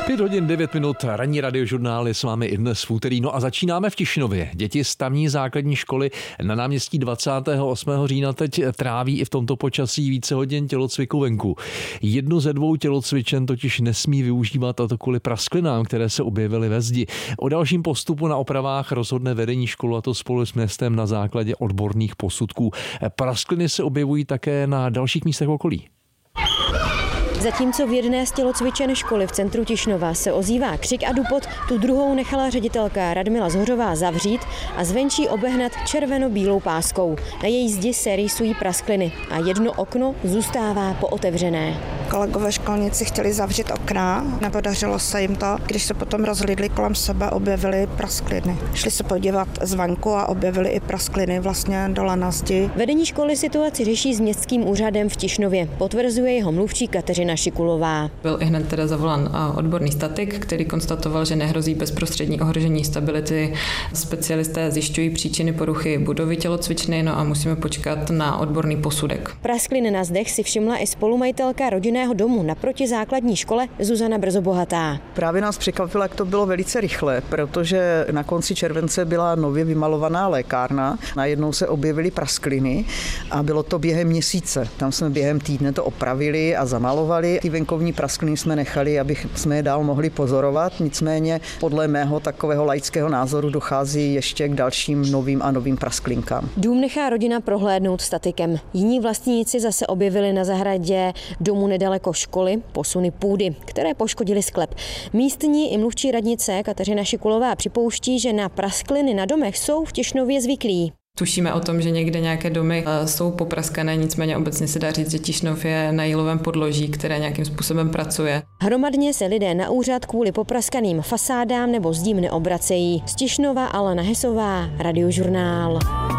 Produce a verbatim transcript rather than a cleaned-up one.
Pět hodin devět minut, ranní radiožurnál je s vámi i dnes v úterý. No a začínáme v Tišnově. Děti z tamní základní školy na náměstí dvacátého osmého října teď tráví i v tomto počasí více hodin tělocviku venku. Jednu ze dvou tělocvičen totiž nesmí využívat, a to kvůli prasklinám, které se objevily ve zdi. O dalším postupu na opravách rozhodne vedení školy, a to spolu s městem na základě odborných posudků. Praskliny se objevují také na dalších místech v okolí. Zatímco v jedné z tělocvičen školy v centru Tišnova se ozývá křik a dupot, tu druhou nechala ředitelka Radmila Zhořová zavřít a zvenčí obehnat červeno-bílou páskou. Na její zdi se rýsují praskliny a jedno okno zůstává pootevřené. Kolegové školníci chtěli zavřít okna, nepodařilo se jim to. Když se potom rozhlídli kolem sebe, objevili praskliny. Šli se podívat zvenku a objevili i praskliny vlastně dole na zdi. Vedení školy situaci řeší s městským úřadem v Tišnově, potvrzuje jeho mluvčí Kateřina Šikulová. Byl i hned teda zavolán odborný statik, který konstatoval, že nehrozí bezprostřední ohrožení stability. Specialisté zjišťují příčiny poruchy budovy tělocvičny, no a musíme počkat na odborný posudek. Praskliny na zdech si všimla i spolumajitelka rodinného domu naproti základní škole Zuzana Brzobohatá. Právě nás překvapilo, jak to bylo velice rychle, protože na konci července byla nově vymalovaná lékárna, najednou se objevily praskliny a bylo to během měsíce. Tam jsme během týdne to opravili a zamalovali. Ty venkovní praskliny jsme nechali, aby jsme je dál mohli pozorovat, nicméně podle mého takového laického názoru dochází ještě k dalším novým a novým prasklinkám. Dům nechá rodina prohlédnout statikem. Jiní vlastníci zase objevili na zahradě domu nedaleko školy posuny půdy, které poškodily sklep. Místní i mluvčí radnice Kateřina Šikulová připouští, že na praskliny na domech jsou v Tišnově zvyklí. Tušíme o tom, že někde nějaké domy jsou popraskané, nicméně obecně se dá říct, že Tišnov je na jílovém podloží, které nějakým způsobem pracuje. Hromadně se lidé na úřad kvůli popraskaným fasádám nebo zdím neobracejí. Z Tišnova Alena Hesová, Radiožurnál.